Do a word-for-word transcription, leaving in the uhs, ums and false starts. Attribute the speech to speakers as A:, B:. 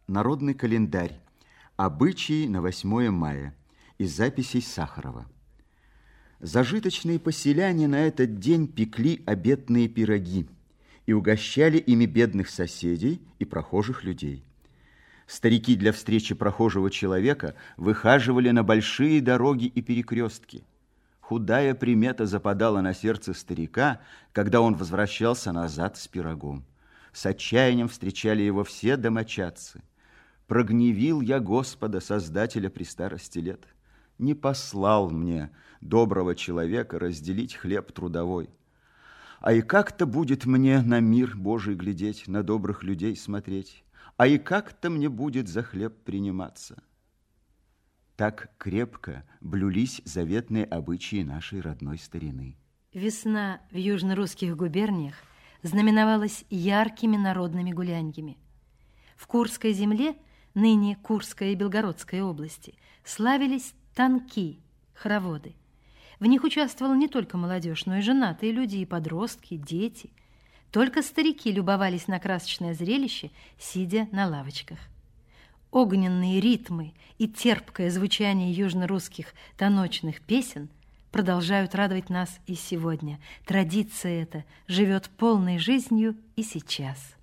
A: Народный календарь. Обычаи на восьмое мая. Из записей Сахарова. Зажиточные поселяне на этот день пекли обеденные пироги и угощали ими бедных соседей и прохожих людей. Старики для встречи прохожего человека выхаживали на большие дороги и перекрестки. Худая примета западала на сердце старика, когда он возвращался назад с пирогом. С отчаянием встречали его все домочадцы. «Прогневил я Господа, Создателя при старости лет. Не послал мне, доброго человека, разделить хлеб трудовой. А и как-то будет мне на мир Божий глядеть, на добрых людей смотреть, а и как-то мне будет за хлеб приниматься». Так крепко блюлись заветные обычаи нашей родной старины.
B: Весна в южно-русских губерниях знаменовалась яркими народными гуляньями. В Курской земле, ныне Курская и Белгородская области, славились танки, хороводы. В них участвовала не только молодежь, но и женатые люди, и подростки, дети. Только старики любовались на красочное зрелище, сидя на лавочках. Огненные ритмы и терпкое звучание южно-русских таночных песен продолжают радовать нас и сегодня. Традиция эта живет полной жизнью и сейчас.